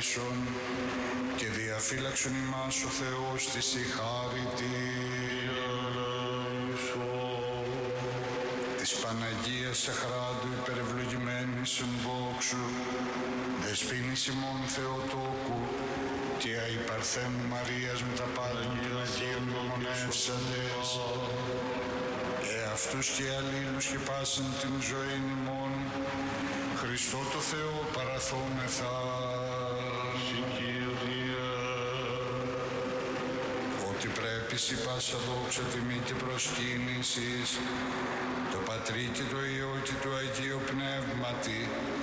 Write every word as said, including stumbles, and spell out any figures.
ελέησον και διαφύλαξον ημάς ο Θεός της η χάρητη της Παναγίας Αχράντου υπερευλογημένης εν δόξου, δεσποίνης ημών Θεοτόκου και αϊπαρθένου Μαρίας με τα πάντων των Αγίων μονεύσαντες, εαυτούς και αλλήλους και πάσαν την ζωήν ημών, Χριστό το Θεό παραθόμεθα. Ότι πρέπει σοι πάσα δόξα, τιμή και προσκύνησης, το Πατρί και το Υιό και το Αγίο Πνεύματι,